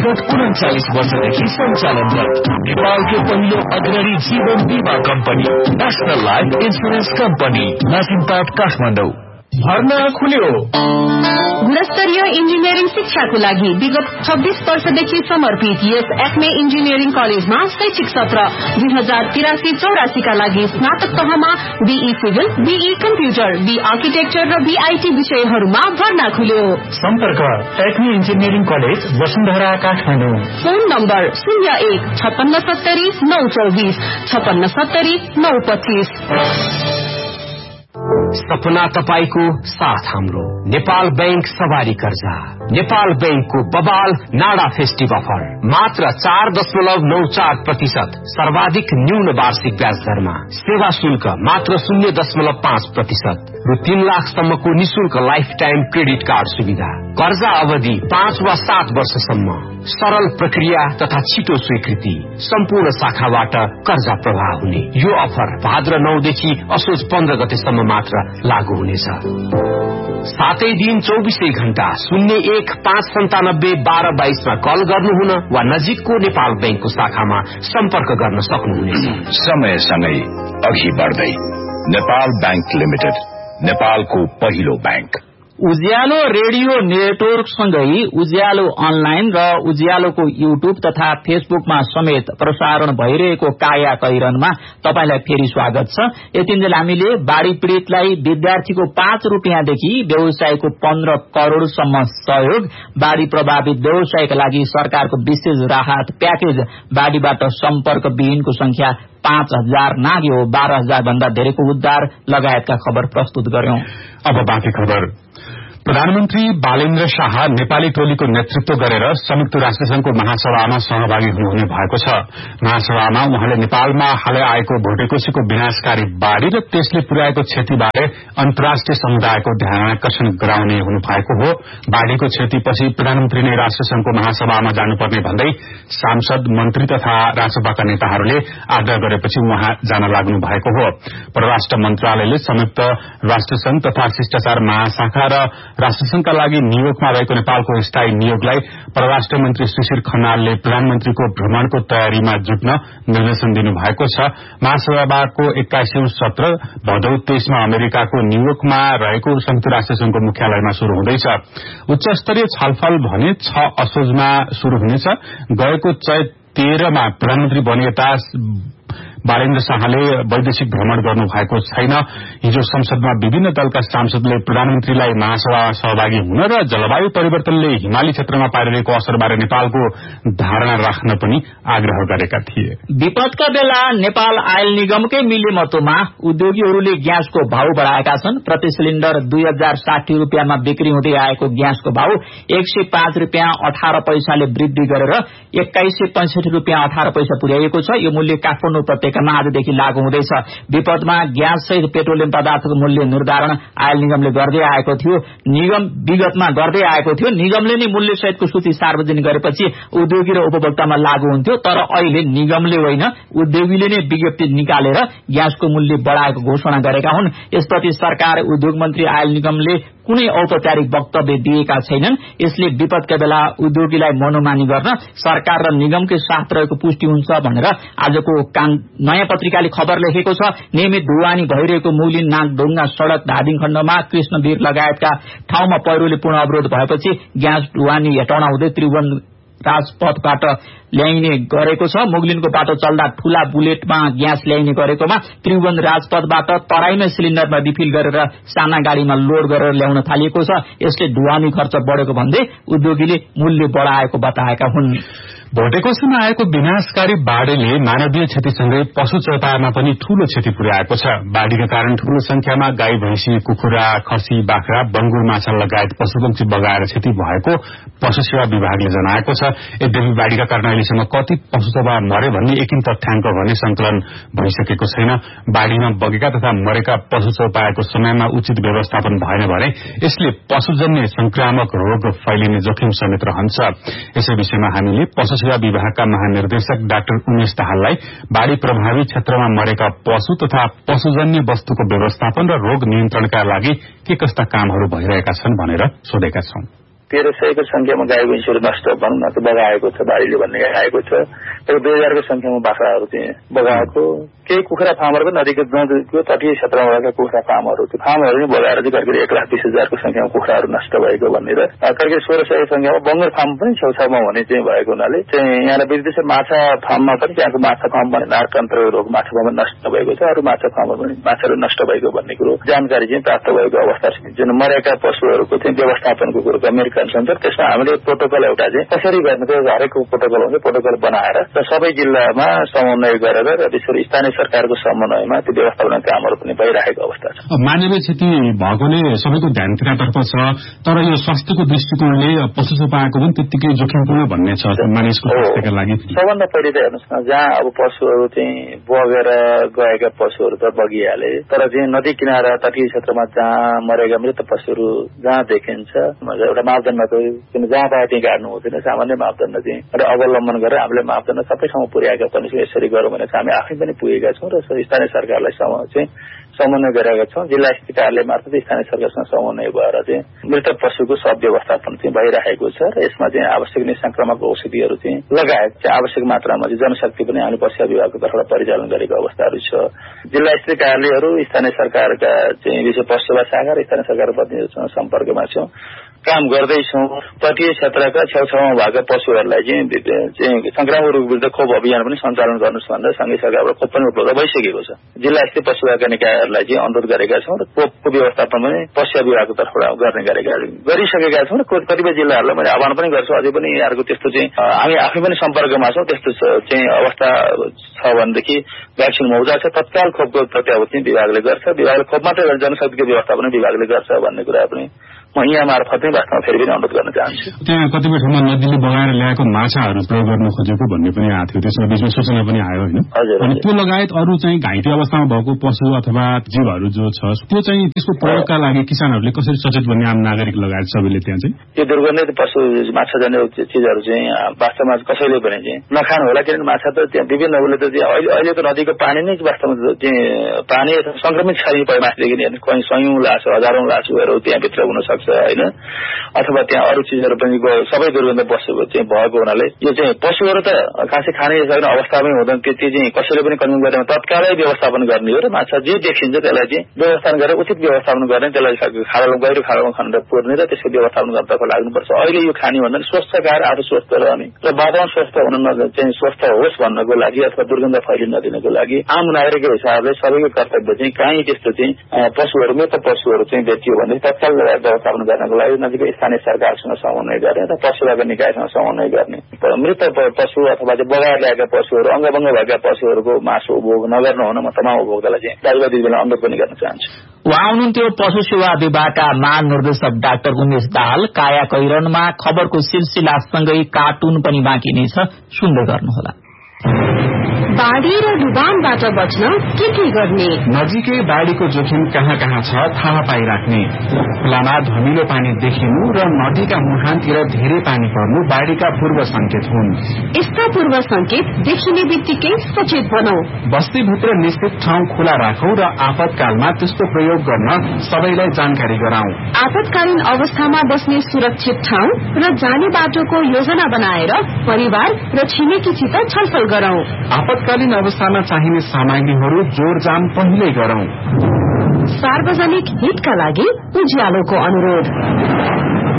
विगत 39 वर्षदेखि सञ्चालनरत नेपालको पहिलो अग्रणी जीवन बीमा company national life insurance company नासिमपाट Kathmandu. भर्ना खुल्यो। गुणस्तरीय इन्जिनियरिङ शिक्षाको लागि विगत 26 वर्षदेखि समर्पित यस एक्मे इन्जिनियरिङ कलेजमा शैक्षिक सत्र 2083-84 का लागि स्नातक तहमा be civil, be computer, be architecture र बीआईटी विषयहरूमा भर्ना खुल्यो। सम्पर्क Acme engineering college Vasundhara Kathmandu. Phone number 01 5670 924 5670 925। सपना तपाईको साथ हाम्रो नेपाल बैंक सवारी कर्जा। नेपाल बैंकको बबाल नाडा फेस्टिभ अफर मात्र 4.94% सर्वाधिक न्यून वार्षिक ब्याज दरमा, सेवा शुल्क मात्र 0.5% रु 3 लाखसम्मको निशुल्क लाइफ टाइम क्रेडिट कार्ड सुविधा, कर्जा अवधि 5 वा 7 वर्षसम्म, सरल प्रक्रिया तथा छिटो स्वीकृति, सम्पूर्ण शाखाबाट कर्जा प्रवाह हुने। यो अफर भाद्र 9 देखि असोज 15 गतेसम्म मात्र लागू हुनेछ। सातै दिन 24 घण्टा 01 597 1222 मा कल गर्नुहुन वा नजिकको नेपाल बैंकको शाखामा सम्पर्क गर्न सक्नुहुनेछ। समयसँगै अघि बढ्दै नेपाल बैंक लिमिटेड, नेपालको पहिलो बैंक। उज्यालो रेडियो नेटवर्क सँगै उज्यालो अनलाइन र उज्यालोको युट्युब तथा फेसबुकमा समेत प्रसारण भइरहेको काया कैरनमा तपाईलाई फेरि स्वागत छ। यतिन्जेल हामीले बाढ़ी पीड़ितलाई विद्यार्थीको 5 रुपियाँदेखि व्यवसायको 15 करोड़सम्म सहयोग, बाढ़ी प्रभावित व्यवसायका लागि सरकारको विशेष राहत प्याकेज, बाढ़ीबाट सम्पर्क विहीनको संख्या 5000 नाग्यो, 12000 भन्दा धेरैको उद्धार लगायतका खबर प्रस्तुत गर्यौं। अब बाँकी खबर। प्रधानमन्त्री बालेन्द्र शाह नेपाली टोलीको नेतृत्व गरेर संयुक्त राष्ट्रसंघको महासभामा सहभागी हुनुहुने भएको छ। महासभामा उहाँले नेपालमा हालै आएको भोटेकोशीको विनाशकारी बाढ़ी र त्यसले पुर्याएको क्षतिबारे अन्तर्राष्ट्रिय समुदायको ध्यानाकर्षण गराउने हुनु भएको हो। बाढ़ीको क्षतिपछि प्रधानमन्त्री नै राष्ट्रसंघको महासभामा जानुपर्ने भन्दै सांसद, मन्त्री तथा राजसभाका नेताहरूले आग्रह गरेपछि उहाँ जान लाग्नु भएको हो। परराष्ट्र मन्त्रालयले संयुक्त राष्ट्रसंघ तथा शिष्टाचार महाशाखा र राष्ट्रसंघका लागि न्यूयोर्कमा रहेको नेपालको स्थायी नियोगलाई परराष्ट्र मन्त्री सुशील खनालले प्रधानमन्त्रीको भ्रमणको तयारीमा जुट्न निर्देशन दिनुभएको छ। महासभाको 21औं सत्र भदौ 23 मा अमेरिकाको न्यूयोर्कमा रहेको संयुक्त राष्ट्रसंघको मुख्यालयमा शुरू हुँदैछ। उच्च स्तरीय छलफल भने 6 असोजमा शुरू हुनेछ। गएको चैत 13 मा प्रधानमन्त्री बनिएता बालेन्द्र शाहले वैदेशिक भ्रमण गर्नु भएको छैन। हिजो संसदमा विभिन्न दलका सांसदले प्रधानमन्त्रीलाई महासभामा सहभागी हुन र जलवायु परिवर्तनले हिमाली क्षेत्रमा पारिरहेको असरबारे नेपालको धारणा राख्न पनि आग्रह गरेका थिए। विपदका बेला नेपाल आयल निगमकै मिलेमतोमा उद्योगीहरूले ग्यासको भाव बढाएका छन्। प्रति सिलिण्डर 2060 रुपियाँमा बिक्री हुँदै आएको ग्यासको भाव 105 रुपियाँ 18 पैसाले वृद्धि गरेर 2165 रुपियाँ 18 पैसा पुर्याइएको छ। यो मूल्य काठमाडौँ उपत्यकामा आजदेखि लागू हुँदैछ। विपदमा ग्यास सहित पेट्रोलियम पदार्थको मूल्य निर्धारण आयल निगमले गर्दै आएको थियो। निगमले नै मूल्य सहितको सूची सार्वजनिक गरेपछि उद्योगी र उपभोक्तामा लागू हुन्थ्यो। तर अहिले निगमले होइन, उद्योगीले नै विज्ञप्ति निकालेर ग्यासको मूल्य बढाएको घोषणा गरेका हुन्। यसप्रति सरकार, उद्योग मन्त्री, आयल निगमले कुनै औपचारिक वक्तव्य दिएका छैनन्। यसले विपदका बेला उद्योगीलाई मनोमानी गर्न सरकार र निगमकै साथ रहेको पुष्टि हुन्छ भनेर आजको नयाँ पत्रिकाले खबर लेखेको छ। नियमित ढुवानी भइरहेको मुगलिन नागढुङ्गा सड़क धादिङ खण्डमा कृष्णवीर लगायतका ठाउँमा पहिरोले पूर्ण अवरोध भएपछि ग्यास ढुवानी हटाउन हुँदै त्रिभुवन राजपथबाट ल्याइने गरेको छ। मुगलिनको बाटो चल्दा ठूला बुलेटमा ग्यास ल्याइने गरेकोमा त्रिभुवन राजपथबाट तराईमै सिलिण्डरमा रिफिल गरेर साना गाड़ीमा लोड गरेर ल्याउन थालिएको छ। यसले ढुवानी खर्च बढेको भन्दै उद्योगीले मूल्य बढाएको बताएका हुन्। भोटेकोशीमा आएको विनाशकारी बाढ़ीले मानवीय क्षतिसँगै पशु चौपायामा पनि ठूलो क्षति पुर्याएको छ। बाढ़ीका कारण ठूलो संख्यामा गाई, भैंसी, कुखुरा, खसी, बाख्रा, बंगुर माछा लगायत पशुपक्षी बगाएर क्षति भएको पशु सेवा विभागले जनाएको छ। यद्यपि बाढ़ीका कारण अहिलेसम्म कति पशु चौपाया मरे भन्ने एकिन तथ्याङ्क भने संकलन भइसकेको छैन। बाढ़ीमा बगेका तथा मरेका पशु चौपायाको समयमा उचित व्यवस्थापन भएन भने यसले पशुजन्य संक्रामक रोग फैलिने जोखिम समेत रहन्छ। यसै विषयमा हामीले पशु सेवा विभागका महानिर्देशक डाक्टर उमेश दाहाललाई बाढ़ी प्रभावित क्षेत्रमा मरेका पशु तथा पशुजन्य वस्तुको व्यवस्थापन र रोग नियन्त्रणका लागि के कस्ता कामहरू भइरहेका छन् भनेर सोधेका छौं। 1300 को संख्यामा गाई भैँसीहरू नष्ट भनौँ न बगाएको छ बाढीले भन्ने आएको छ। 2000 को संख्यामा बाख्राहरू चाहिँ बगाएको। केही कुखुरा फार्महरू पनि नदीको तटीय क्षेत्रमा भएका कुखुरा फार्महरू त्यो फार्महरू पनि बगाएर चाहिँ करिब 1,20,000 को संख्यामा कुखुराहरू नष्ट भएको भन्ने र करिब 1600 संख्यामा बङ्गुर फार्म पनि छेउछाउमा हुने चाहिँ भएको हुनाले चाहिँ यहाँ विदेशी माछा फार्ममा पनि त्यहाँको माछा फार्म पनि नारकन्त्र रोग माछा फार्म नष्ट भएको छ। अरू माछा फार्महरू पनि माछाहरू नष्ट भएको भन्ने कुरो जानकारी चाहिँ प्राप्त भएको अवस्था छ। जुन मरेका पशुहरूको चाहिँ व्यवस्थापनको कुरो अमेरिकन छ त्यसमा हामीले प्रोटोकल एउटा चाहिँ कसरी गर्ने त्यो हरेकको प्रोटोकल हुन्छ। प्रोटोकल बनाएर र सबै जिल्लामा समन्वय गरेर र त्यसरी स्थानीय सरकारको समन्वयमा त्यो व्यवस्थापन कामहरू पनि भइरहेको अवस्था छ। मानवीय क्षति भएकोले सबैको ध्यान तिनीतर्फ छ, तर यो स्वास्थ्यको दृष्टिकोणले पशु चौपाएको पनि त्यत्तिकै जोखिमपूर्ण भन्ने छ मानिसको स्वास्थ्यका लागि। सबभन्दा पहिले त हेर्नुहोस् न, जहाँ अब पशुहरू चाहिँ बगेर गएका पशुहरू त बगिहाले, तर चाहिँ नदी किनारा तटीय क्षेत्रमा जहाँ मरेका मृत पशुहरू जहाँ देखिन्छ एउटा मापदण्ड किन जहाँ पाए त्यहीँ गाड्नु हुँदैन। सामान्य मापदण्ड चाहिँ एउटा अवलम्बन गरेर हामीले मापदण्ड सबै ठाउँमा पुर्याएका पनि यसरी गरौँ भने हामी आफै पनि पुगेका छौँ र स्थानीय सरकारलाई चाहिँ समन्वय गरेका छौँ। जिल्ला स्थित कार्यालय मार्फत स्थानीय सरकारसँग समन्वय भएर चाहिँ मृत पशुको सब व्यवस्थापन चाहिँ भइरहेको छ र यसमा चाहिँ आवश्यक निसंक्रामक औषधिहरू चाहिँ लगायत चाहिँ आवश्यक मात्रामा चाहिँ जनशक्ति पनि हामीले पशु विभागको तर्फबाट परिचालन गरेको अवस्थाहरू छ। जिल्ला स्थित कार्यालयहरू स्थानीय सरकारका चाहिँ विशेष पशु सेवा शाखा र स्थानीय सरकार प्रतिनिधिहरूसँग सम्पर्कमा छौँ, काम गर्दैछौँ। तटीय क्षेत्रका छेउछाउमा भएका पशुहरूलाई चाहिँ संक्रामक रोग विरुद्ध खोप अभियान पनि सञ्चालन गर्नुहोस् भनेर संघीय सरकारबाट खोप पनि उपलब्ध भइसकेको छ। जिल्ला स्थित पशु विभागका निकायहरूलाई चाहिँ अनुरोध गरेका छौँ र खोपको व्यवस्थापन पनि पशु विभागको तर्फबाट गरिसकेका छौँ र कतिपय जिल्लाहरूलाई मैले आह्वान पनि गर्छु अझै पनि यहाँहरूको त्यस्तो चाहिँ हामी आफै पनि सम्पर्कमा छौँ। त्यस्तो चाहिँ अवस्था छ भनेदेखि भ्याक्सिन मौजा छ तत्काल खोपको प्रत्याभूति विभागले गर्छ। विभागले खोप मात्रै जनशक्तिको व्यवस्थापन विभागले गर्छ भन्ने कुरा पनि म यहाँ मार्फत नै वास्तवमा फेरि पनि अनुरोध गर्न चाहन्छु। त्यहाँ कतिपय ठाउँमा नदीले बगाएर ल्याएको माछाहरू प्रयोग गर्न खोजेको भन्ने पनि आएको थियो, त्यसमा बीचमा सूचना पनि आयो होइन। अनि त्यो लगायत अरू चाहिँ घाइते अवस्थामा भएको पशु अथवा जीवहरू जो छ त्यो चाहिँ त्यसको प्रयोगका लागि किसानहरूले कसरी सचेत बन्ने आम नागरिक लगायत सबैले त्यहाँ चाहिँ त्यो दुर्गन्धित पशु माछा जन्य चिजहरू चाहिँ वास्तवमा कसैले पनि चाहिँ नखानु होला। किनभने माछा त त्यहाँ विभिन्न उसले त अहिले त नदीको पानी नै वास्तवमा चाहिँ पानी संक्रमित छैन माथिदेखि कहीँ 100औं लास 1000औं लासहरू त्यहाँभित्र हुन सक्छ होइन, अथवा त्यहाँ अरू चिजहरू पनि सबै दुर्गन्ध पशु चाहिँ भएको हुनाले यो चाहिँ पशुहरू त खासै खाने सक्ने अवस्थामै हुँदैन। त्यो चाहिँ कसैले पनि कन्ज्युम गरेर तत्कालै व्यवस्थापन गर्ने हो र माछा जे देखिन्छ त्यसलाई चाहिँ व्यवस्थापन गरेर उचित व्यवस्थापन गर्ने, त्यसलाई खाडामा गहिरो खाडामा खनेर पुर्ने र त्यसको व्यवस्थापन गर्नतर्फ लाग्नुपर्छ। अहिले यो खाने भन्दा स्वस्थ खाएर आफू स्वस्थ रहने र वातावरण स्वस्थ हुन चाहिँ स्वस्थ होस् भन्नको लागि अथवा दुर्गन्ध फैलिन नदिनको लागि आम नागरिकको हिसाबले सबैको कर्तव्य चाहिँ कहीँ त्यस्तो चाहिँ पशुहरू मृत पशुहरू चाहिँ भेटियो भने तत्काल व्यवस्थापन गर्नको लागि नजिकै स्थानीय सरकारसँग समन्वय गर्ने र पशु विभाग निकायसँग समन्वय गर्ने। मृत पशु अथवा चाहिँ बगाएर ल्याएका पशुहरू अङ्गभङ्ग भएका पशुहरूको मासु उपभोग नगर्नु हुन म तमाम उपभोक्तालाई चाहिँ दाजुभाइ दिदीबहिनीलाई अनुरोध पनि गर्न चाहन्छु। उहाँ हुनुहुन्थ्यो पशु सेवा विभागका महानिर्देशक डाक्टर उमेश दाहाल। काया कैरनमा खबरको सिलसिलासँगै कार्टुन पनि बाँकी नै छ, सुन्दै गर्नुहोला। बाढ़ी र डुबानबाट बच्न के गर्ने? नजिकै बाढ़ीको जोखिम कहाँ कहाँ छ थाहा पाइराख्ने। खोलामा धमिलो पानी देखिनु र नदीका मुहानतिर धेरै पानी पर्नु बाढ़ीका पूर्व संकेत हुन्। यस्ता पूर्व संकेत देखिने बित्तिकै सचेत बनौ। बस्तीभित्र निश्चित ठाउँ खुला राखौं र आपतकालमा त्यसको प्रयोग गर्न सबैलाई जानकारी गराउँ। आपतकालीन अवस्थामा बस्ने सुरक्षित ठाउँ र जाने बाटोको योजना बनाएर परिवार र छिमेकीसित छलफल गरौं। आपतकालीन अवस्थामा चाहिने सामग्रीहरू जोडजाम पहिल्यै गरौं। सार्वजनिक हितका लागि उज्यालोको अनुरोध।